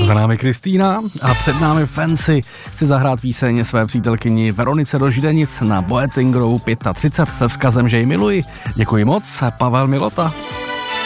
Za námi Kristýna a před námi Fancy. Chci zahrát píseň své přítelkyni Veronice do Židenic na Boeting Row 35 se vzkazem, že ji miluji. Děkuji moc, Pavel Milota.